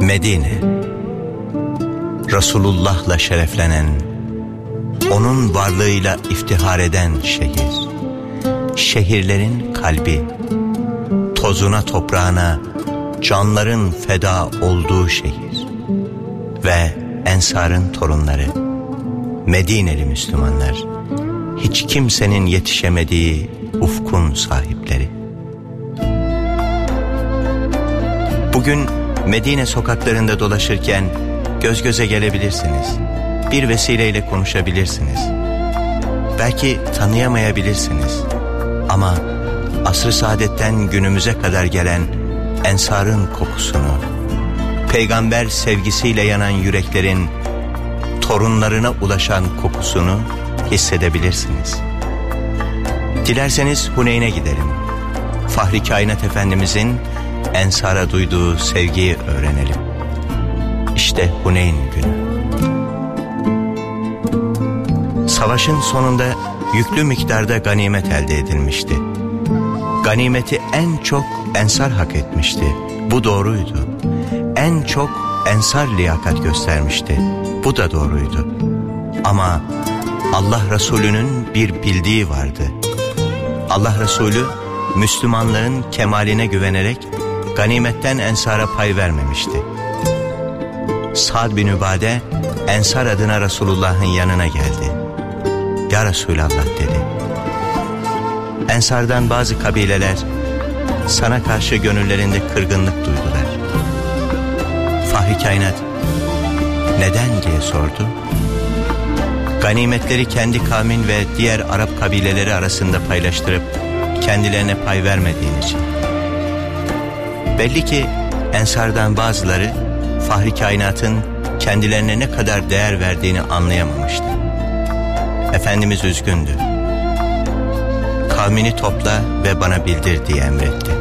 Medine, Resulullah'la şereflenen, onun varlığıyla iftihar eden şehir, şehirlerin kalbi, tozuna toprağına canların feda olduğu şehir ve Ensar'ın torunları, Medineli Müslümanlar, hiç kimsenin yetişemediği ufkun sahipleri. Bugün Medine sokaklarında dolaşırken göz göze gelebilirsiniz. Bir vesileyle konuşabilirsiniz. Belki tanıyamayabilirsiniz. Ama asr-ı saadetten günümüze kadar gelen Ensar'ın kokusunu, peygamber sevgisiyle yanan yüreklerin torunlarına ulaşan kokusunu hissedebilirsiniz. Dilerseniz Huneyn'e gidelim. Fahri Kainat Efendimizin Ensar'a duyduğu sevgiyi öğrenelim. İşte Huneyn günü. Savaşın sonunda yüklü miktarda ganimet elde edilmişti. Ganimeti en çok Ensar hak etmişti. Bu doğruydu. En çok Ensar liyakat göstermişti. Bu da doğruydu. Ama Allah Resulü'nün bir bildiği vardı. Allah Resulü Müslümanlığın kemaline güvenerek ganimetten Ensar'a pay vermemişti. Sa'd bin Übade Ensar adına Resulullah'ın yanına geldi. Ya Resulallah dedi. Ensardan bazı kabileler sana karşı gönüllerinde kırgınlık duydular. Fahri Kainat neden diye sordu. Ganimetleri kendi kavmin ve diğer Arap kabileleri arasında paylaştırıp kendilerine pay vermediğin için. Belli ki Ensardan bazıları Fahri Kainat'ın kendilerine ne kadar değer verdiğini anlayamamıştı. Efendimiz üzgündü. Kavmini topla ve bana bildir diye emretti.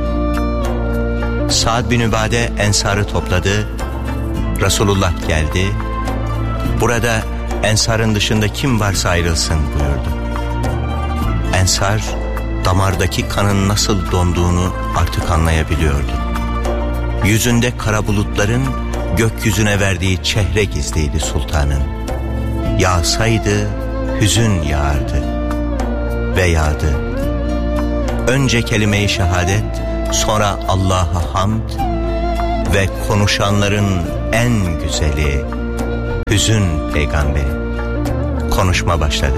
Sa'd bin Übade Ensar'ı topladı. Resulullah geldi. Burada Ensar'ın dışında kim varsa ayrılsın buyurdu. Ensar damardaki kanın nasıl donduğunu artık anlayabiliyordu. Yüzünde kara bulutların gökyüzüne verdiği çehre gizliydi sultanın. Yağsaydı hüzün yağardı ve yağdı. Önce kelime-i şehadet, sonra Allah'a hamd ve konuşanların en güzeli hüzün peygamberi. Konuşma başladı.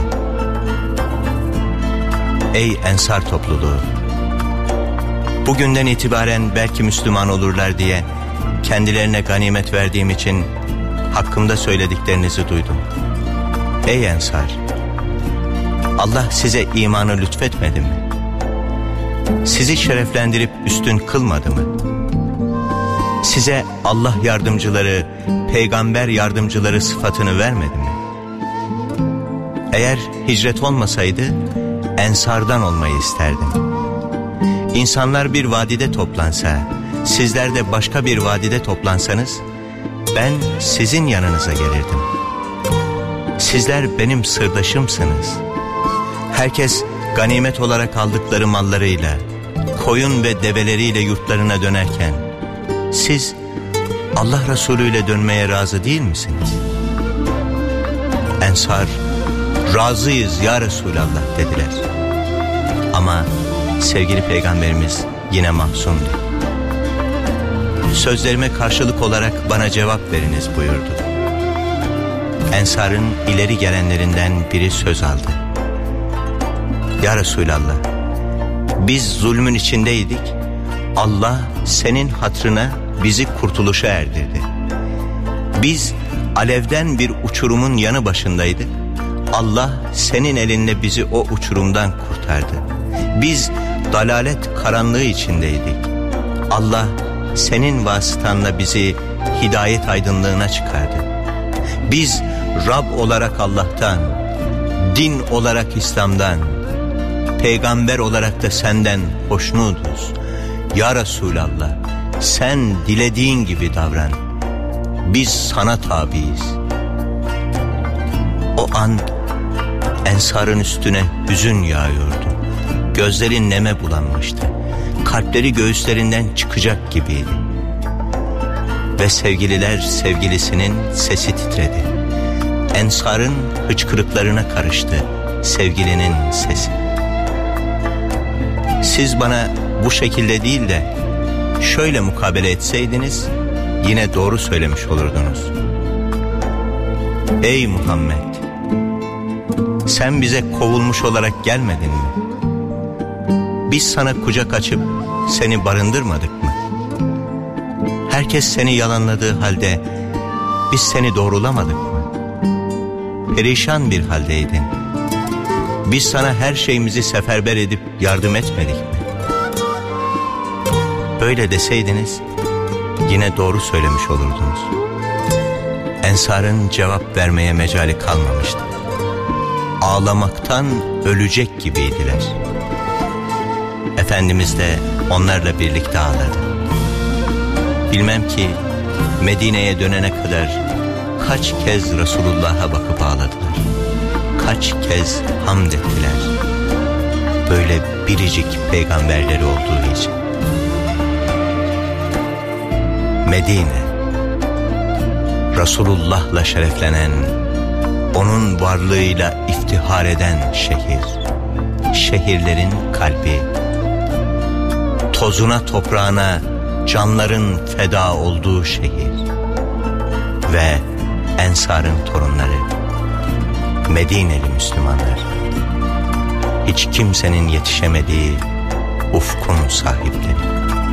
Ey Ensar topluluğu! Bugünden itibaren belki Müslüman olurlar diye kendilerine ganimet verdiğim için hakkımda söylediklerinizi duydum. Ey Ensar! Allah size imanı lütfetmedi mi? Sizi şereflendirip üstün kılmadı mı? Size Allah yardımcıları, peygamber yardımcıları sıfatını vermedi mi? Eğer hicret olmasaydı Ensardan olmayı isterdim. İnsanlar bir vadide toplansa, sizler de başka bir vadide toplansanız, ben sizin yanınıza gelirdim. Sizler benim sırdaşımsınız. Herkes ganimet olarak aldıkları mallarıyla, koyun ve develeriyle yurtlarına dönerken, siz Allah Resulü ile dönmeye razı değil misiniz? Ensar, razıyız ya Resulallah dediler. Ama sevgili peygamberimiz yine mahzundu. Sözlerime karşılık olarak bana cevap veriniz buyurdu. Ensar'ın ileri gelenlerinden biri söz aldı. Ya Resulallah, biz zulmün içindeydik. Allah senin hatrına bizi kurtuluşa erdirdi. Biz alevden bir uçurumun yanı başındaydık. Allah senin elinle bizi o uçurumdan kurtardı. Biz dalalet karanlığı içindeydik. Allah senin vasıtanla bizi hidayet aydınlığına çıkardı. Biz Rab olarak Allah'tan, din olarak İslam'dan, peygamber olarak da senden hoşnutuz. Ya Resulallah, sen dilediğin gibi davran. Biz sana tabiiz. O an Ensar'ın üstüne hüzün yağıyordu. Gözleri neme bulanmıştı. Kalpleri göğüslerinden çıkacak gibiydi. ve sevgililer sevgilisinin sesi titredi. Ensarın hıçkırıklarına karıştı sevgilinin sesi. Siz bana bu şekilde değil de şöyle mukabele etseydiniz yine doğru söylemiş olurdunuz. Ey Muhammed! Sen bize kovulmuş olarak gelmedin mi? Biz sana kucak açıp seni barındırmadık mı? Herkes seni yalanladığı halde biz seni doğrulamadık mı? Perişan bir haldeydin. Biz sana her şeyimizi seferber edip yardım etmedik mi? Böyle deseydiniz yine doğru söylemiş olurdunuz. Ensarın cevap vermeye mecali kalmamıştı. Ağlamaktan ölecek gibiydiler. Efendimiz de onlarla birlikte ağladı. Bilmem ki Medine'ye dönene kadar kaç kez Resulullah'a bakıp ağladılar. Kaç kez hamd ettiler. Böyle biricik peygamberleri olduğu için. Medine, Resulullah'la şereflenen, onun varlığıyla iftihar eden şehir, şehirlerin kalbi, tozuna toprağına canların feda olduğu şehir ve Ensar'ın torunları, Medineli Müslümanlar, hiç kimsenin yetişemediği ufkun sahipleri.